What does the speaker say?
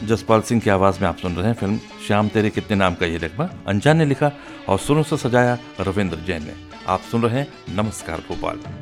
जसपाल सिंह की आवाज में आप सुन रहे हैं फिल्म श्याम तेरे कितने नाम का ये नगमा। अनजान ने लिखा और सुरों से सजाया रविंद्र जैन ने। आप सुन रहे हैं नमस्कार भोपाल।